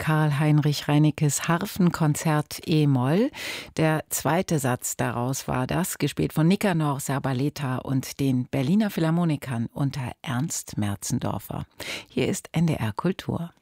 Karl-Heinrich Reinekes Harfenkonzert E-Moll. Der zweite Satz daraus war das, gespielt von Nikanor Serbaleta und den Berliner Philharmonikern unter Ernst Merzendorfer. Hier ist NDR Kultur.